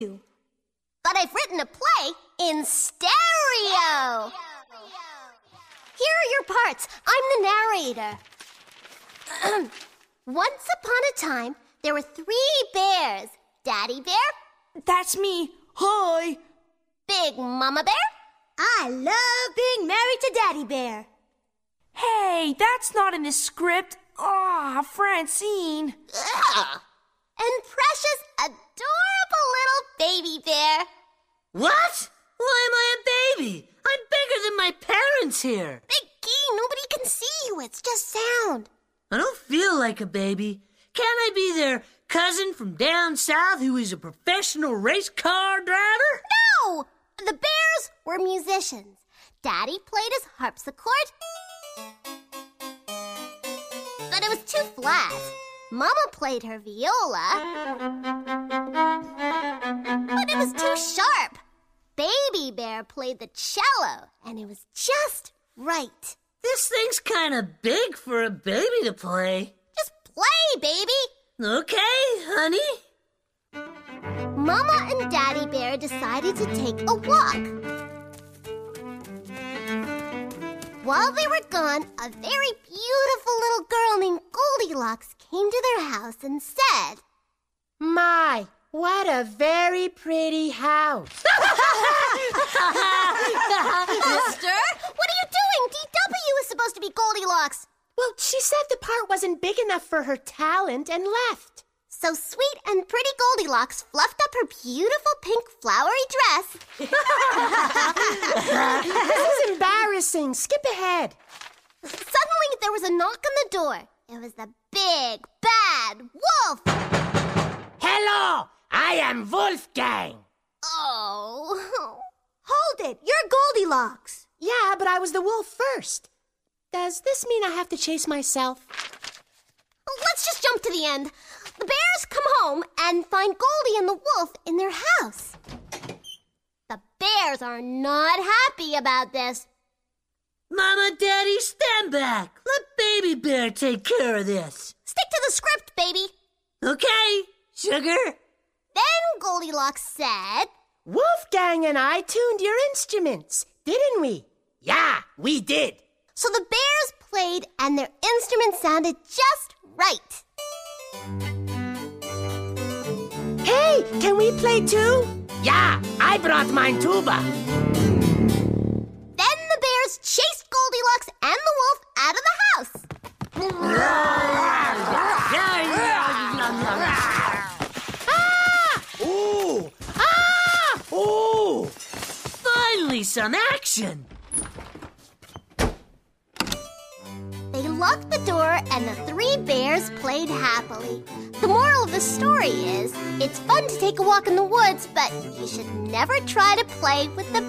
But I've written a play in stereo. Here are your parts. I'm the narrator. Once upon a time, there were 3 bears. Daddy Bear. That's me. Hi. Big Mama Bear. I love being married to Daddy Bear. Hey, that's not in the script. Ah, Francine. Ugh. And precious, adorable little baby bear. What? Why am I a baby? I'm bigger than my parents here. Biggie, nobody can see you. It's just sound. I don't feel like a baby. Can't I be their cousin from down south who is a professional race car driver? No! The bears were musicians. Daddy played his harpsichord, but it was too flat. Mama played her viola, but it was too sharp. Baby Bear played the cello, and it was just right. This thing's kind of big for a baby to play. Just play, baby. Okay, honey. Mama and Daddy Bear decided to take a walk. While they were gone, a very beautiful little girl named Goldilocks came to their house and said, "My, what a very pretty house." Mister, what are you doing? DW is supposed to be Goldilocks. Well, she said the part wasn't big enough for her talent and left. So sweet and pretty Goldilocks fluffed up her beautiful pink flowery dress. This is embarrassing. Skip ahead. Suddenly, there was a knock on the door. It was the big, bad wolf. Hello, I am Wolfgang. Oh. Hold it. You're Goldilocks. Yeah, but I was the wolf first. Does this mean I have to chase myself? Let's just jump to the end. The bears come home and find Goldie and the wolf in their house. The bears are not happy about this. Mama, Daddy, stand back. Let Baby Bear take care of this. Stick to the script, baby. Okay, sugar. Then Goldilocks said, Wolfgang and I tuned your instruments, didn't we? Yeah, we did. So the bears played and their instruments sounded just right. Hey, can we play too? Yeah, I brought mine tuba. Then the bears chased Goldilocks and the wolf out of the house. Ooh! Ah! Ooh! Finally, some action. They locked the door and the 3 bears played happily. The moral of the story is, it's fun to take a walk in the woods, but you should never try to play with the